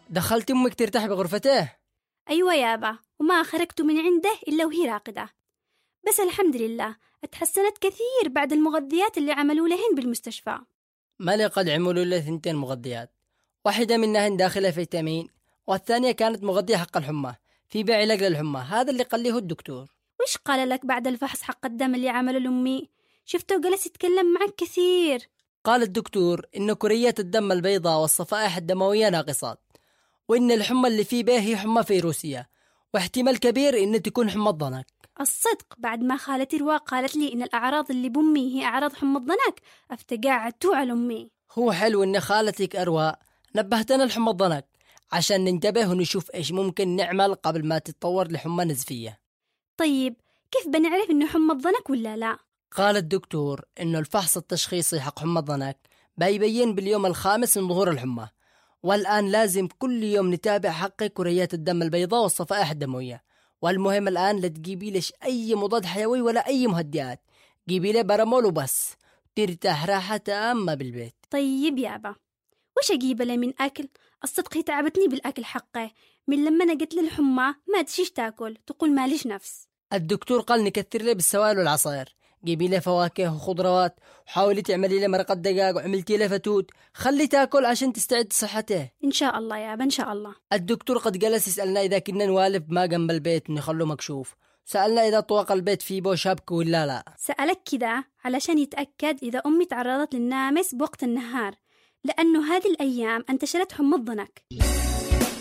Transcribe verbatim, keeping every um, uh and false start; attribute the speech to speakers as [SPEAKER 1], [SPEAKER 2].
[SPEAKER 1] دخلت أمك ترتاح بغرفته؟
[SPEAKER 2] أيوة يابا، وما خرجت من عنده إلا وهي راقدة. بس الحمد لله اتحسنت كثير بعد المغذيات اللي عملوا لهن بالمستشفى.
[SPEAKER 1] مالي قد عملوا له ثنتين مغذيات، واحدة منهن داخلة فيتامين، والثانية كانت مغذية حق الحمى، في بيع علاج للحمى. هذا اللي قال له الدكتور.
[SPEAKER 2] وش قال لك بعد الفحص حق الدم اللي عمله لأمي؟ شفته جلس يتكلم معك كثير.
[SPEAKER 1] قال الدكتور إن كريات الدم البيضاء والصفائح الدموية ناقصات، وإن الحمى اللي فيه به هي حمى فيروسية، واحتمال كبير إن تكون حمى الضنك.
[SPEAKER 2] الصدق بعد ما خالتي رواق قالت لي إن الأعراض اللي بأمي هي أعراض حمى الضنك، أفتقاعدتو على أمي.
[SPEAKER 1] هو حلو إن خالتك أرواء نبهتنا لحمى الضنك عشان ننتبه ونشوف إيش ممكن نعمل قبل ما تتطور لحمى نزفية.
[SPEAKER 2] طيب كيف بنعرف إنه حمى الضنك ولا لا؟
[SPEAKER 1] قال الدكتور إنه الفحص التشخيصي حق حمى الضنك بيبين باليوم الخامس من ظهور الحمى، والآن لازم كل يوم نتابع حق كريات الدم البيضاء والصفائح الدموية. والمهم الآن لا تجيبي ليش أي مضاد حيوي ولا أي مهدئات، جيبي لي بارامول وبس، ترتاح راحة تامة بالبيت.
[SPEAKER 2] طيب يابا، وش أجيب له من أكل؟ الصدق هي تعبتني بالأكل حقه، من لما أنا قلت للحمى ما تشيش تاكل تقول ماليش نفس.
[SPEAKER 1] الدكتور قال نكثر لي بالسوائل والعصائر، جيبي لي فواكه وخضروات، وحاولي تعملي لي مرقة دجاج، وعملتي لي فتوت، خلي تاكل عشان تستعد صحته.
[SPEAKER 2] إن شاء الله يابا إن شاء الله.
[SPEAKER 1] الدكتور قد جلس يسألنا إذا كنا نوالف ما جنب البيت نخلوه مكشوف، سألنا إذا طواق البيت فيه بو شبك ولا لا.
[SPEAKER 2] سألك كذا علشان يتأكد إذا أمي تعرضت للنامس بوقت النهار، لأنه هذه الأيام انتشرت حمى الضنك.